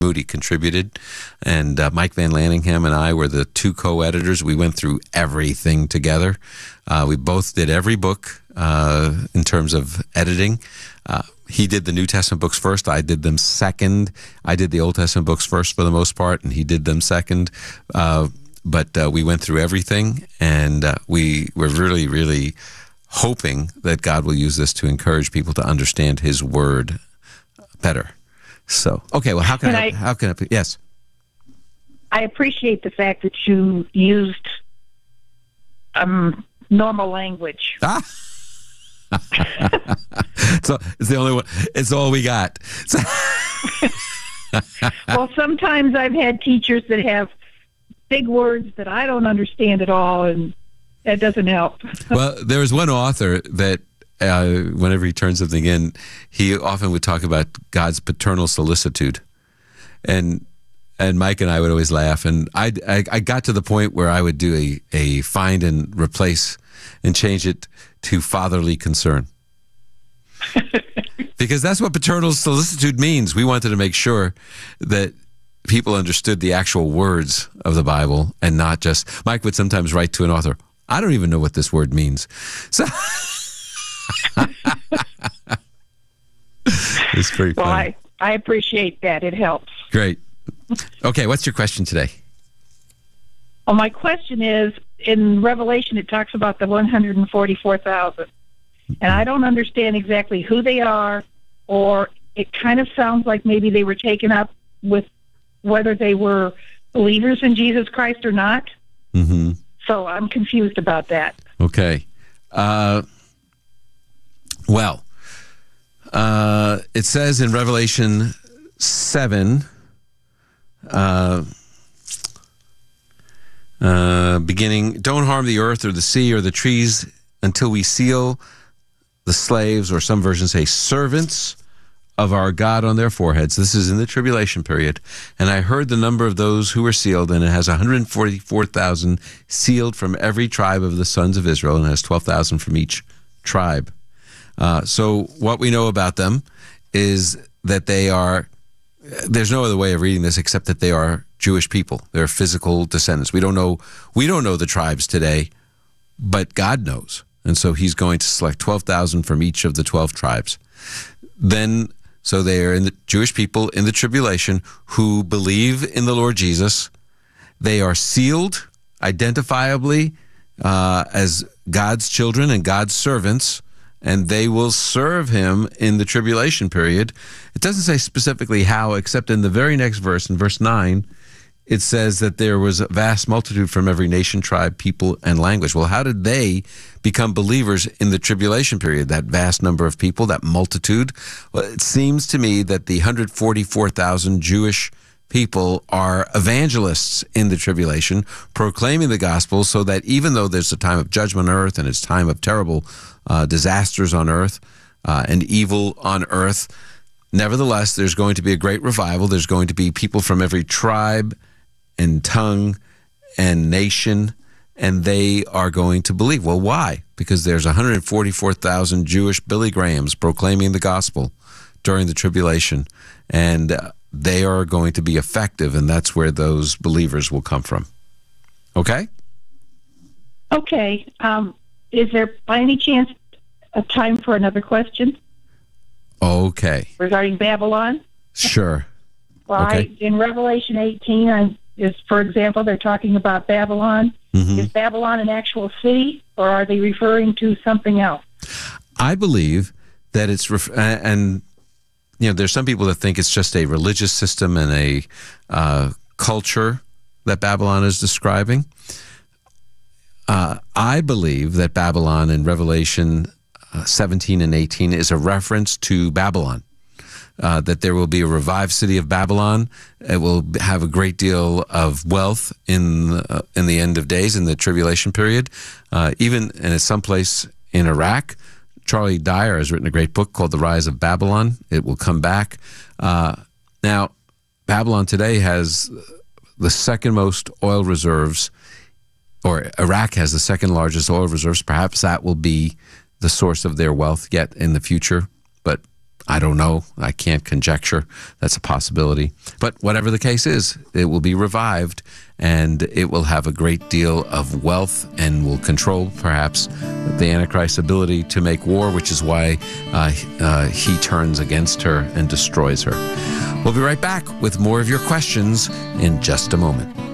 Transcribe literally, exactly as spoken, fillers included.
Moody contributed, and uh, Mike Van Lanningham and I were the two co-editors. We went through everything together. Uh, we both did every book uh, in terms of editing. Uh, he did the New Testament books first. I did them second. I did the Old Testament books first for the most part, and he did them second. Uh, but uh, we went through everything, and uh, we were really, really hoping that God will use this to encourage people to understand his word better. So, okay, well, how can, can I, I, how can I, yes. I appreciate the fact that you used um, normal language. Ah. So it's the only one, it's all we got. So well, sometimes I've had teachers that have big words that I don't understand at all, and that doesn't help. Well, there was one author that Uh, whenever he turns something in, he often would talk about God's paternal solicitude, and and Mike and I would always laugh. And I, I, I got to the point where I would do a, a find and replace and change it to fatherly concern, because that's what paternal solicitude means. We wanted to make sure that people understood the actual words of the Bible, and not just. Mike would sometimes write to an author, "I don't even know what this word means." So. It's pretty funny. Well, I, I appreciate that. It helps. Great. Okay, what's your question today? Well, my question is, in Revelation, it talks about the one hundred forty-four thousand. And I don't understand exactly who they are, or it kind of sounds like maybe they were taken up with whether they were believers in Jesus Christ or not. Mm-hmm. So I'm confused about that. Okay. Uh... Well, uh, it says in Revelation seven, uh, uh, beginning, don't harm the earth or the sea or the trees until we seal the slaves, or some versions say servants, of our God on their foreheads. This is in the tribulation period. And I heard the number of those who were sealed, and it has one hundred forty-four thousand sealed from every tribe of the sons of Israel, and it has twelve thousand from each tribe. Uh, so what we know about them is that they are, there's no other way of reading this except that they are Jewish people. They're physical descendants. We don't know, we don't know the tribes today, but God knows. And so he's going to select twelve thousand from each of the twelve tribes. Then, so they are in the Jewish people in the tribulation who believe in the Lord Jesus. They are sealed identifiably uh, as God's children and God's servants, and they will serve him in the tribulation period. It doesn't say specifically how, except in the very next verse, in verse nine, it says that there was a vast multitude from every nation, tribe, people, and language. Well, how did they become believers in the tribulation period, that vast number of people, that multitude? Well, it seems to me that the one hundred forty-four thousand Jewish people are evangelists in the tribulation, proclaiming the gospel, so that even though there's a time of judgment on earth and it's time of terrible uh, disasters on earth uh, and evil on earth, nevertheless, there's going to be a great revival. There's going to be people from every tribe and tongue and nation, and they are going to believe. Well, why? Because there's one hundred forty-four thousand Jewish Billy Grahams proclaiming the gospel during the tribulation, and uh, they are going to be effective, and that's where those believers will come from. Okay? Okay. Um, is there, by any chance, a time for another question? Okay. Regarding Babylon? Sure. Well, okay. I, in Revelation eighteen, I, is, for example, they're talking about Babylon. Mm-hmm. Is Babylon an actual city, or are they referring to something else? I believe that it's, ref- and you know, there's some people that think it's just a religious system and a uh, culture that Babylon is describing. Uh, I believe that Babylon in Revelation uh, seventeen and eighteen is a reference to Babylon. Uh, that there will be a revived city of Babylon. It will have a great deal of wealth in uh, in the end of days, in the tribulation period. Uh, even, and it's someplace in Iraq. Charlie Dyer has written a great book called The Rise of Babylon. It will come back. Uh, now, Babylon today has the second most oil reserves, or Iraq has the second largest oil reserves. Perhaps that will be the source of their wealth yet in the future. But I don't know. I can't conjecture. That's a possibility. But whatever the case is, it will be revived, and it will have a great deal of wealth and will control, perhaps, the Antichrist's ability to make war, which is why uh, uh, he turns against her and destroys her. We'll be right back with more of your questions in just a moment.